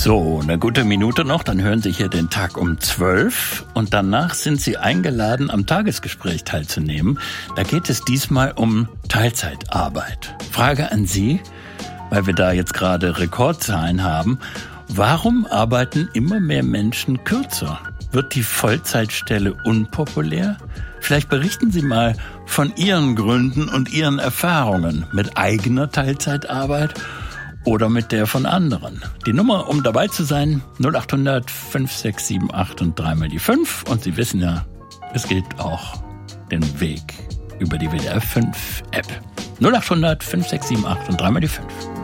So, eine gute Minute noch, dann hören Sie hier den Tag um 12 und danach sind Sie eingeladen, am Tagesgespräch teilzunehmen. Da geht es diesmal um Teilzeitarbeit. Frage an Sie, weil wir da jetzt gerade Rekordzahlen haben. Warum arbeiten immer mehr Menschen kürzer? Wird die Vollzeitstelle unpopulär? Vielleicht berichten Sie mal von Ihren Gründen und Ihren Erfahrungen mit eigener Teilzeitarbeit oder mit der von anderen. Die Nummer, um dabei zu sein, 0800 5678 und dreimal die 5. Und Sie wissen ja, es geht auch den Weg über die WDR 5 App. 0800 5678 und dreimal die 5.